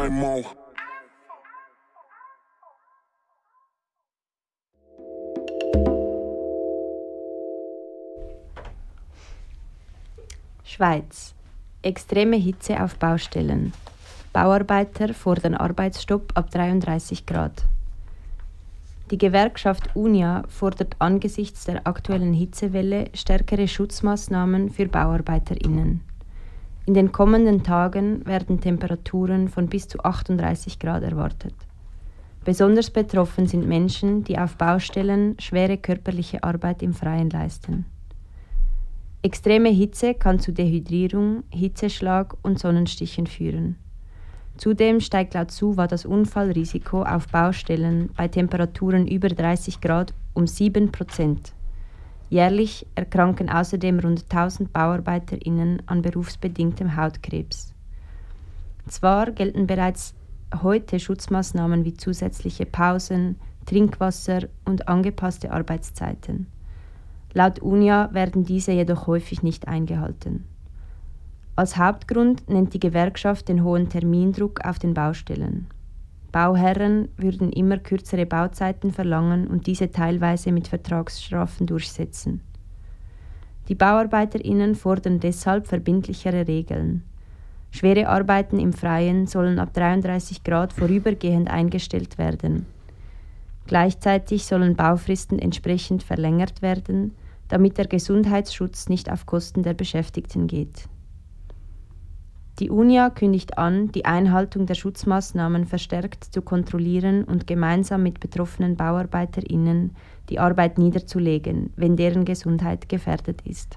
Mo. Schweiz. Extreme Hitze auf Baustellen. Bauarbeiter fordern Arbeitsstopp ab 33 Grad. Die Gewerkschaft UNIA fordert angesichts der aktuellen Hitzewelle stärkere Schutzmaßnahmen für BauarbeiterInnen. In den kommenden Tagen werden Temperaturen von bis zu 38 Grad erwartet. Besonders betroffen sind Menschen, die auf Baustellen schwere körperliche Arbeit im Freien leisten. Extreme Hitze kann zu Dehydrierung, Hitzeschlag und Sonnenstichen führen. Zudem steigt laut SUVA das Unfallrisiko auf Baustellen bei Temperaturen über 30 Grad um 7%. Jährlich erkranken außerdem rund 1000 BauarbeiterInnen an berufsbedingtem Hautkrebs. Zwar gelten bereits heute Schutzmaßnahmen wie zusätzliche Pausen, Trinkwasser und angepasste Arbeitszeiten. Laut UNIA werden diese jedoch häufig nicht eingehalten. Als Hauptgrund nennt die Gewerkschaft den hohen Termindruck auf den Baustellen. Bauherren würden immer kürzere Bauzeiten verlangen und diese teilweise mit Vertragsstrafen durchsetzen. Die BauarbeiterInnen fordern deshalb verbindlichere Regeln. Schwere Arbeiten im Freien sollen ab 33 Grad vorübergehend eingestellt werden. Gleichzeitig sollen Baufristen entsprechend verlängert werden, damit der Gesundheitsschutz nicht auf Kosten der Beschäftigten geht. Die UNIA kündigt an, die Einhaltung der Schutzmaßnahmen verstärkt zu kontrollieren und gemeinsam mit betroffenen BauarbeiterInnen die Arbeit niederzulegen, wenn deren Gesundheit gefährdet ist.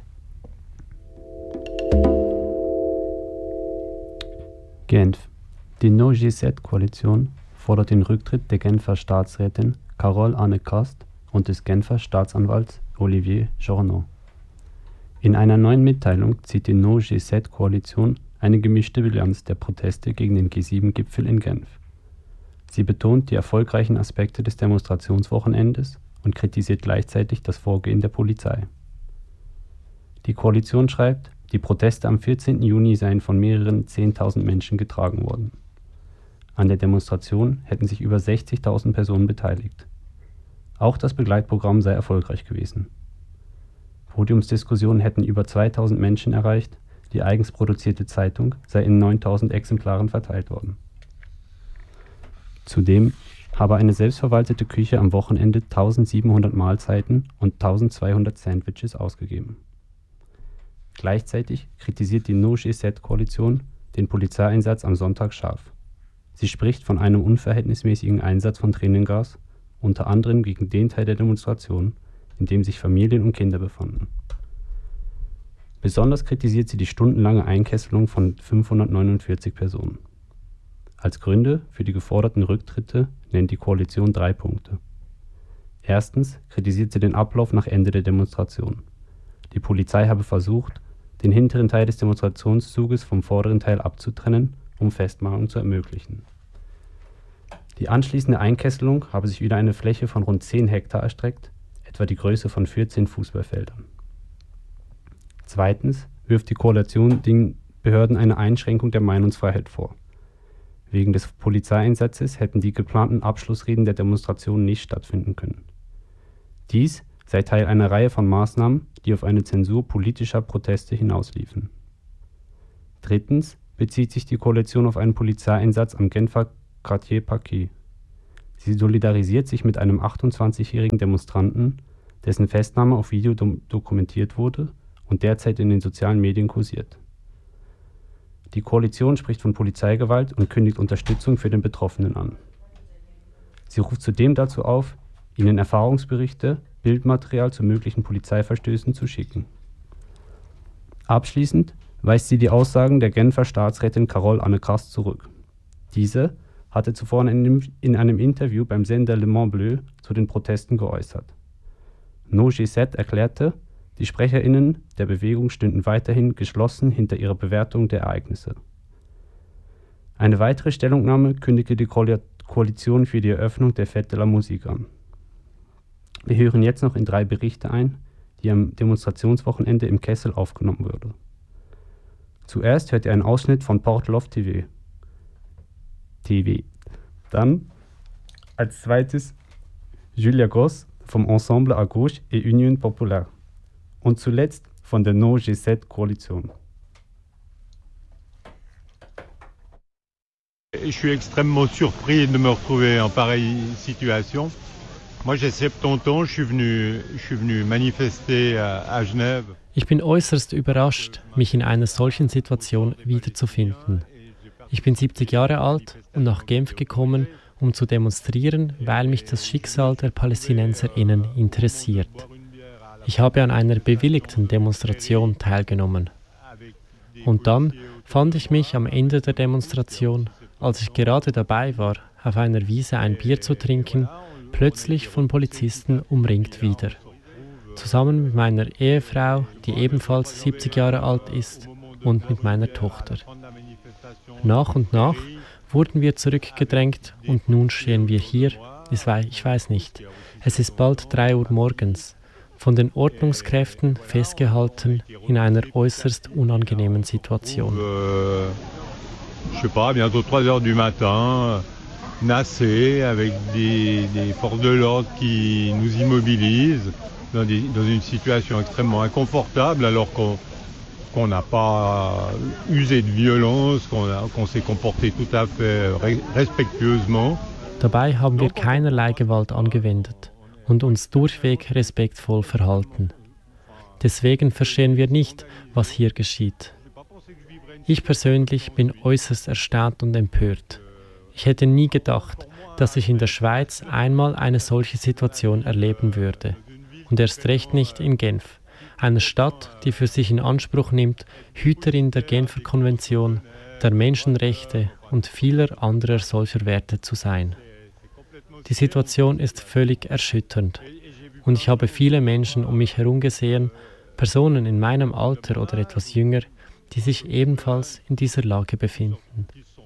Genf. Die No-G7-Koalition fordert den Rücktritt der Genfer Staatsrätin Carole Anne Cast und des Genfer Staatsanwalts Olivier Journoud. In einer neuen Mitteilung zieht die No-G7-Koalition eine gemischte Bilanz der Proteste gegen den G7-Gipfel in Genf. Sie betont die erfolgreichen Aspekte des Demonstrationswochenendes und kritisiert gleichzeitig das Vorgehen der Polizei. Die Koalition schreibt, die Proteste am 14. Juni seien von mehreren 10.000 Menschen getragen worden. An der Demonstration hätten sich über 60.000 Personen beteiligt. Auch das Begleitprogramm sei erfolgreich gewesen. Podiumsdiskussionen hätten über 2.000 Menschen erreicht, die eigens produzierte Zeitung sei in 9.000 Exemplaren verteilt worden. Zudem habe eine selbstverwaltete Küche am Wochenende 1.700 Mahlzeiten und 1.200 Sandwiches ausgegeben. Gleichzeitig kritisiert die No-G7-Koalition den Polizeieinsatz am Sonntag scharf. Sie spricht von einem unverhältnismäßigen Einsatz von Tränengas, unter anderem gegen den Teil der Demonstration, in dem sich Familien und Kinder befanden. Besonders kritisiert sie die stundenlange Einkesselung von 549 Personen. Als Gründe für die geforderten Rücktritte nennt die Koalition 3 Punkte. Erstens kritisiert sie den Ablauf nach Ende der Demonstration. Die Polizei habe versucht, den hinteren Teil des Demonstrationszuges vom vorderen Teil abzutrennen, um Festmachung zu ermöglichen. Die anschließende Einkesselung habe sich über eine Fläche von rund 10 Hektar erstreckt, etwa die Größe von 14 Fußballfeldern. Zweitens wirft die Koalition den Behörden eine Einschränkung der Meinungsfreiheit vor. Wegen des Polizeieinsatzes hätten die geplanten Abschlussreden der Demonstration nicht stattfinden können. Dies sei Teil einer Reihe von Maßnahmen, die auf eine Zensur politischer Proteste hinausliefen. Drittens bezieht sich die Koalition auf einen Polizeieinsatz am Genfer Quartier Paquet. Sie solidarisiert sich mit einem 28-jährigen Demonstranten, dessen Festnahme auf Video dokumentiert wurde und derzeit in den sozialen Medien kursiert. Die Koalition spricht von Polizeigewalt und kündigt Unterstützung für den Betroffenen an. Sie ruft zudem dazu auf, ihnen Erfahrungsberichte, Bildmaterial zu möglichen Polizeiverstößen zu schicken. Abschließend weist sie die Aussagen der Genfer Staatsrätin Carole Anne Cast zurück. Diese hatte zuvor in einem Interview beim Sender Le Mans Bleu zu den Protesten geäußert. No-G7 erklärte, die SprecherInnen der Bewegung stünden weiterhin geschlossen hinter ihrer Bewertung der Ereignisse. Eine weitere Stellungnahme kündigte die Koalition für die Eröffnung der Fête de la Musique an. Wir hören jetzt noch in 3 Berichte ein, die am Demonstrationswochenende im Kessel aufgenommen wurde. Zuerst hört ihr einen Ausschnitt von Port Love TV. TV. Dann als zweites Julia Gross vom Ensemble à Gauche et Union Populaire. Und zuletzt von der No G7-Koalition. Je suis extrêmement surpris de me retrouver en pareille situation. Moi j'ai 70 ans, je suis venu manifester à Genève. Ich bin äußerst überrascht, mich in einer solchen Situation wiederzufinden. Ich bin 70 Jahre alt und nach Genf gekommen, um zu demonstrieren, weil mich das Schicksal der PalästinenserInnen interessiert. Ich habe an einer bewilligten Demonstration teilgenommen. Und dann fand ich mich am Ende der Demonstration, als ich gerade dabei war, auf einer Wiese ein Bier zu trinken, plötzlich von Polizisten umringt wieder. Zusammen mit meiner Ehefrau, die ebenfalls 70 Jahre alt ist, und mit meiner Tochter. Nach und nach wurden wir zurückgedrängt und nun stehen wir hier, ich weiß nicht, es ist bald 3 Uhr morgens, von den Ordnungskräften festgehalten in einer äußerst unangenehmen Situation. Je sais pas, bientôt 3 heures du matin, nassé, avec des forces de l'ordre qui nous immobilisent, dans une situation extrêmement inconfortable, alors qu'on n'a pas usé de violence, qu'on s'est comporté tout à fait respektuösement. Dabei haben wir keinerlei Gewalt angewendet und uns durchweg respektvoll verhalten. Deswegen verstehen wir nicht, was hier geschieht. Ich persönlich bin äußerst erstaunt und empört. Ich hätte nie gedacht, dass ich in der Schweiz einmal eine solche Situation erleben würde. Und erst recht nicht in Genf, einer Stadt, die für sich in Anspruch nimmt, Hüterin der Genfer Konvention, der Menschenrechte und vieler anderer solcher Werte zu sein. Die Situation ist völlig erschütternd. Und ich habe viele Menschen um mich herum gesehen, Personen in meinem Alter oder etwas jünger, die sich ebenfalls in dieser Lage befinden.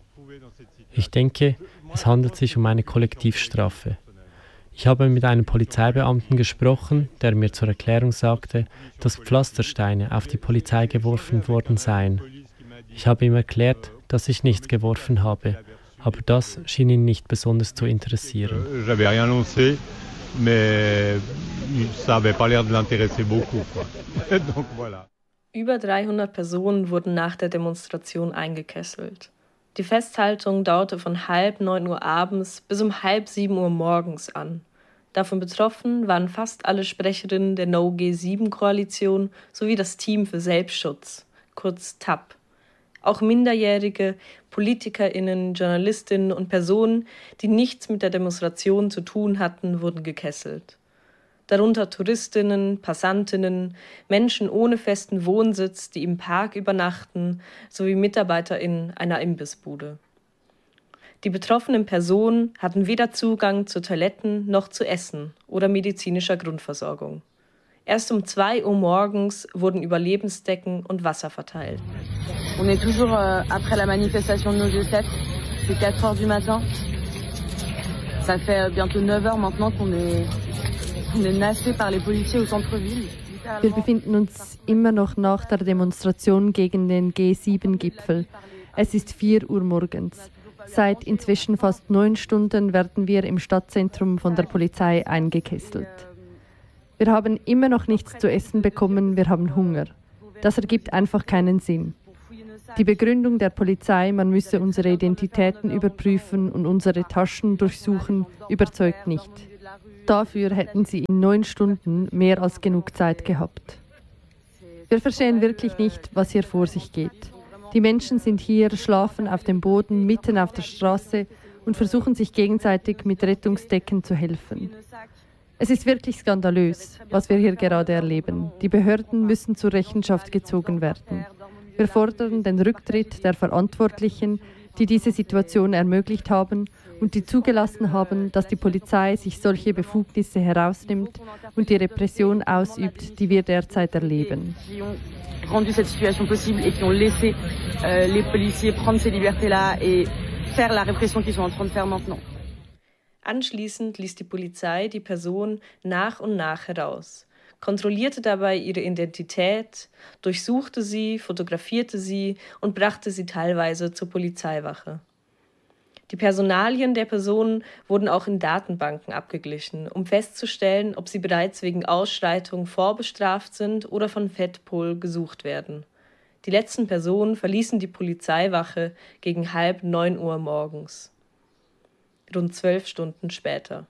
Ich denke, es handelt sich um eine Kollektivstrafe. Ich habe mit einem Polizeibeamten gesprochen, der mir zur Erklärung sagte, dass Pflastersteine auf die Polizei geworfen worden seien. Ich habe ihm erklärt, dass ich nichts geworfen habe, aber das schien ihn nicht besonders zu interessieren. J'avais rien lancé, mais ça avait pas l'air de l'intéresser beaucoup, quoi. Donc voilà. Über 300 Personen wurden nach der Demonstration eingekesselt. Die Festhaltung dauerte von 8:30 Uhr abends bis um 6:30 Uhr morgens an. Davon betroffen waren fast alle Sprecherinnen der No G7-Koalition sowie das Team für Selbstschutz, kurz TAP. Auch Minderjährige, PolitikerInnen, JournalistInnen und Personen, die nichts mit der Demonstration zu tun hatten, wurden gekesselt. Darunter Touristinnen, Passantinnen, Menschen ohne festen Wohnsitz, die im Park übernachten, sowie MitarbeiterInnen einer Imbissbude. Die betroffenen Personen hatten weder Zugang zu Toiletten noch zu Essen oder medizinischer Grundversorgung. Erst um 2 Uhr morgens wurden Überlebensdecken und Wasser verteilt. On est toujours après la manifestation de No G7, c'est 4 heures du matin. Ça fait bientôt 9 heures maintenant qu'on est nassé par les policiers au centre-ville. Wir befinden uns immer noch nach der Demonstration gegen den G7-Gipfel. Es ist 4 Uhr morgens. Seit inzwischen fast 9 Stunden werden wir im Stadtzentrum von der Polizei eingekesselt. Wir haben immer noch nichts zu essen bekommen, wir haben Hunger. Das ergibt einfach keinen Sinn. Die Begründung der Polizei, man müsse unsere Identitäten überprüfen und unsere Taschen durchsuchen, überzeugt nicht. Dafür hätten sie in 9 Stunden mehr als genug Zeit gehabt. Wir verstehen wirklich nicht, was hier vor sich geht. Die Menschen sind hier, schlafen auf dem Boden, mitten auf der Straße und versuchen sich gegenseitig mit Rettungsdecken zu helfen. Es ist wirklich skandalös, was wir hier gerade erleben. Die Behörden müssen zur Rechenschaft gezogen werden. Wir fordern den Rücktritt der Verantwortlichen, die diese Situation ermöglicht haben und die zugelassen haben, dass die Polizei sich solche Befugnisse herausnimmt und die Repression ausübt, die wir derzeit erleben. Rendu cette situation possible et qui ont laissé les policiers prendre ces libertés-là et faire la répression qu'ils sont en train de faire maintenant. Anschließend ließ die Polizei die Person nach und nach heraus, kontrollierte dabei ihre Identität, durchsuchte sie, fotografierte sie und brachte sie teilweise zur Polizeiwache. Die Personalien der Personen wurden auch in Datenbanken abgeglichen, um festzustellen, ob sie bereits wegen Ausschreitung vorbestraft sind oder von FEDPOL gesucht werden. Die letzten Personen verließen die Polizeiwache gegen 8:30 Uhr morgens. Rund 12 Stunden später.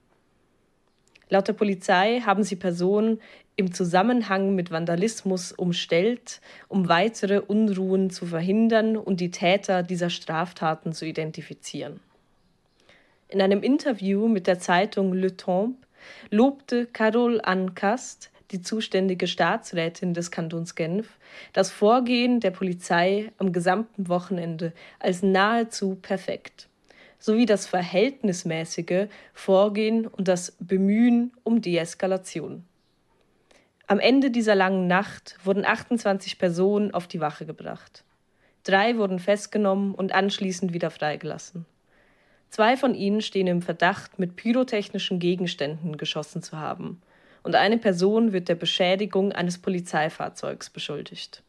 Laut der Polizei haben sie Personen im Zusammenhang mit Vandalismus umstellt, um weitere Unruhen zu verhindern und die Täter dieser Straftaten zu identifizieren. In einem Interview mit der Zeitung Le Temps lobte Carole Anne Cast, die zuständige Staatsrätin des Kantons Genf, das Vorgehen der Polizei am gesamten Wochenende als nahezu perfekt, sowie das verhältnismäßige Vorgehen und das Bemühen um Deeskalation. Am Ende dieser langen Nacht wurden 28 Personen auf die Wache gebracht. 3 wurden festgenommen und anschließend wieder freigelassen. 2 von ihnen stehen im Verdacht, mit pyrotechnischen Gegenständen geschossen zu haben, und eine Person wird der Beschädigung eines Polizeifahrzeugs beschuldigt.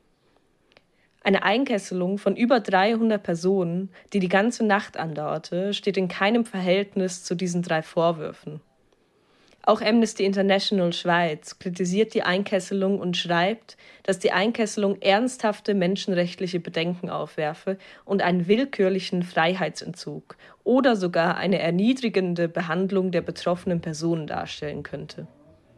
Eine Einkesselung von über 300 Personen, die die ganze Nacht andauerte, steht in keinem Verhältnis zu diesen 3 Vorwürfen. Auch Amnesty International Schweiz kritisiert die Einkesselung und schreibt, dass die Einkesselung ernsthafte menschenrechtliche Bedenken aufwerfe und einen willkürlichen Freiheitsentzug oder sogar eine erniedrigende Behandlung der betroffenen Personen darstellen könnte.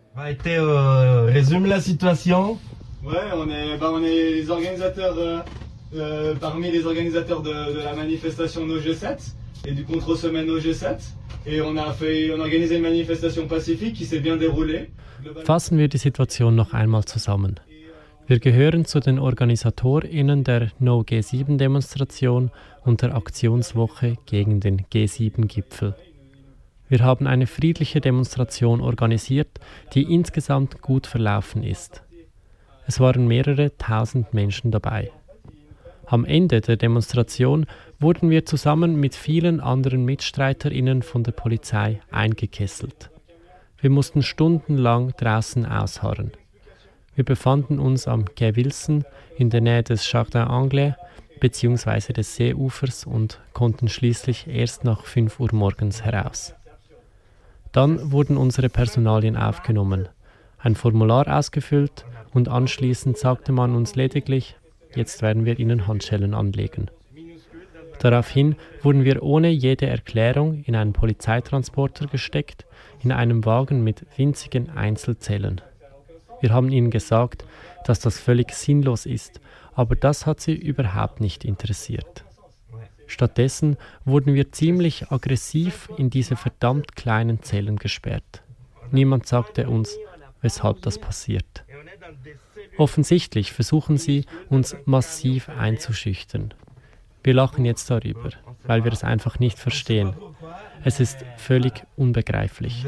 Résume la situation. Ouais, on est les organisateurs, parmi les organisateurs de la manifestation No G7 et du contre-semaine No G7. Et on a organisé une manifestation pacifique qui s'est bien déroulée. Fassen wir die Situation noch einmal zusammen. Wir gehören zu den OrganisatorInnen der No G7-Demonstration und der Aktionswoche gegen den G7-Gipfel. Wir haben eine friedliche Demonstration organisiert, die insgesamt gut verlaufen ist. Es waren mehrere tausend Menschen dabei. Am Ende der Demonstration wurden wir zusammen mit vielen anderen MitstreiterInnen von der Polizei eingekesselt. Wir mussten stundenlang draußen ausharren. Wir befanden uns am Quai Wilson in der Nähe des Jardin Anglais bzw. des Seeufers und konnten schließlich erst nach 5 Uhr morgens heraus. Dann wurden unsere Personalien aufgenommen, ein Formular ausgefüllt und anschließend sagte man uns lediglich, jetzt werden wir Ihnen Handschellen anlegen. Daraufhin wurden wir ohne jede Erklärung in einen Polizeitransporter gesteckt, in einem Wagen mit winzigen Einzelzellen. Wir haben ihnen gesagt, dass das völlig sinnlos ist, aber das hat sie überhaupt nicht interessiert. Stattdessen wurden wir ziemlich aggressiv in diese verdammt kleinen Zellen gesperrt. Niemand sagte uns, weshalb das passiert. Offensichtlich versuchen sie, uns massiv einzuschüchtern. Wir lachen jetzt darüber, weil wir es einfach nicht verstehen. Es ist völlig unbegreiflich.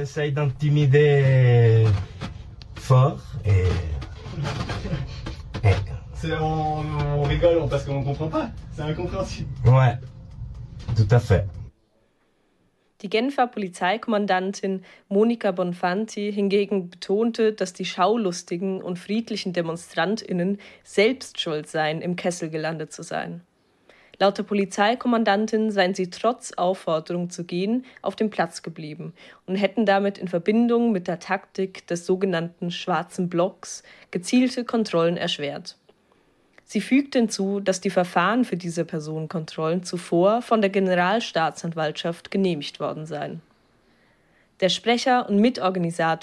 On rigole parce qu'on comprend pas. C'est incompréhensible. Ouais, tout à fait. Die Genfer Polizeikommandantin Monika Bonfanti hingegen betonte, dass die schaulustigen und friedlichen DemonstrantInnen selbst schuld seien, im Kessel gelandet zu sein. Laut der Polizeikommandantin seien sie trotz Aufforderung zu gehen auf dem Platz geblieben und hätten damit in Verbindung mit der Taktik des sogenannten Schwarzen Blocks gezielte Kontrollen erschwert. Sie fügte hinzu, dass die Verfahren für diese Personenkontrollen zuvor von der Generalstaatsanwaltschaft genehmigt worden seien. Der Sprecher und Mitorganisator